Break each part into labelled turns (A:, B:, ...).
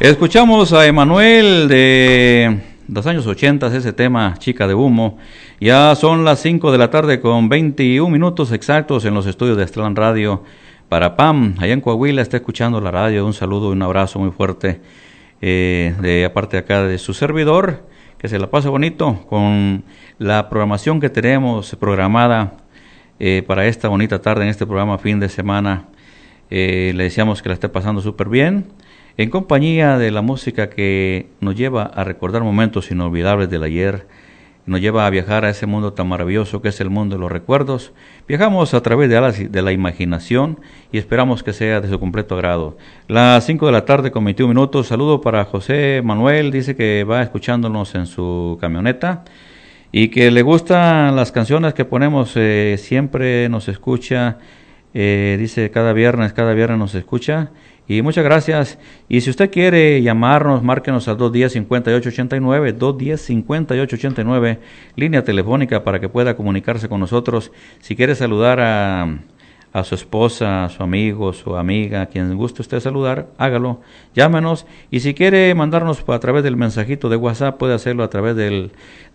A: Escuchamos a Emanuel de los años 80, ese tema, Chica de Humo. Ya son las 5 de la tarde con 21 minutos exactos en los estudios de Estelan Radio para PAM. Allá en Coahuila está escuchando la radio. Un saludo y un abrazo muy fuerte de aparte acá de su servidor. Que se la pase bonito con la programación que tenemos programada para esta bonita tarde en este programa fin de semana. Le deseamos que la esté pasando súper bien, en compañía de la música que nos lleva a recordar momentos inolvidables del ayer, nos lleva a viajar a ese mundo tan maravilloso que es el mundo de los recuerdos. Viajamos a través de la imaginación y esperamos que sea de su completo agrado. Las 5 de la tarde con 21 minutos, saludo para José Manuel, dice que va escuchándonos en su camioneta y que le gustan las canciones que ponemos, siempre nos escucha, dice cada viernes nos escucha. Y muchas gracias. Y si usted quiere llamarnos, márquenos al 210-5889, 210-5889, línea telefónica para que pueda comunicarse con nosotros. Si quiere saludar a su esposa, a su amigo, su amiga, a quien guste usted saludar, hágalo, llámenos. Y si quiere mandarnos a través del mensajito de WhatsApp, puede hacerlo a través del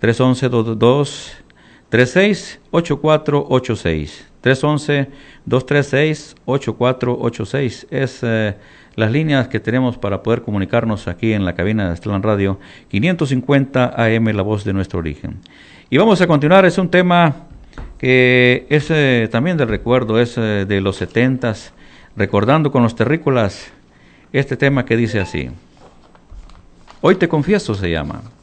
A: 311-236-8486. 311-236-8486 es las líneas que tenemos para poder comunicarnos aquí en la cabina de Estelan Radio 550 AM, la voz de nuestro origen. Y vamos a continuar, es un tema que es también del recuerdo, es de los 70s, recordando con los terrícolas, este tema que dice así: Hoy te confieso se llama.